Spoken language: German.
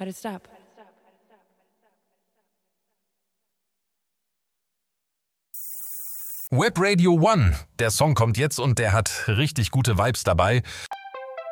Try to stop. Web Radio One. Der Song kommt jetzt und der hat richtig gute Vibes dabei.